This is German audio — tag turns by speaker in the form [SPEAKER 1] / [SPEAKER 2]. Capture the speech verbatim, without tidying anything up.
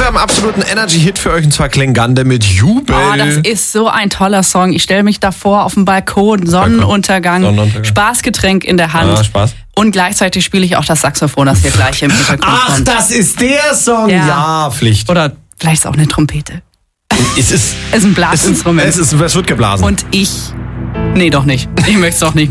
[SPEAKER 1] eurem absoluten Energy-Hit für euch, und zwar Klengande mit Jubel.
[SPEAKER 2] Oh, das ist so ein toller Song. Ich stelle mich davor auf dem Balkon, Sonnenuntergang,
[SPEAKER 1] Sonnenuntergang.
[SPEAKER 2] Spaßgetränk in der Hand.
[SPEAKER 1] Ah, Spaß.
[SPEAKER 2] Und gleichzeitig spiele ich auch das Saxophon, das hier gleich im Hintergrund
[SPEAKER 1] Ach,
[SPEAKER 2] kommt.
[SPEAKER 1] das ist der Song. Ja,
[SPEAKER 2] Ja.
[SPEAKER 1] Pflicht.
[SPEAKER 2] Oder vielleicht ist es auch eine Trompete.
[SPEAKER 1] Es ist,
[SPEAKER 2] Es ist ein Blasinstrument.
[SPEAKER 1] es, ist, es wird geblasen.
[SPEAKER 2] Und ich... Nee, doch nicht. Ich möchte es doch nicht.